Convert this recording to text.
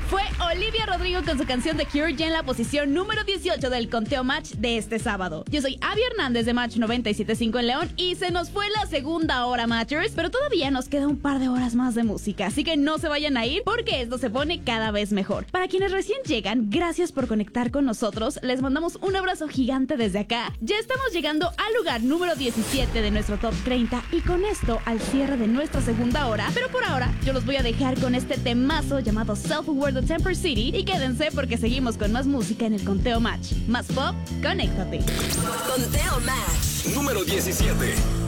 Fue Olivia Rodrigo con su canción The Cure, ya en la posición número 18 del conteo Match de este sábado. Yo soy Abby Hernández de Match 97.5 en León y se nos fue la segunda hora, Matchers, pero todavía nos queda un par de horas más de música, así que no se vayan a ir porque esto se pone cada vez mejor. Para quienes recién llegan, gracias por conectar con nosotros, les mandamos un abrazo gigante desde acá. Ya estamos llegando al lugar número 17 de nuestro Top 30 y con esto al cierre de nuestra segunda hora, pero por ahora yo los voy a dejar con este temazo llamado Self-Aware de Temper City y quédense porque seguimos con más música en el conteo Match. Más pop, conéctate. Conteo Match número 17.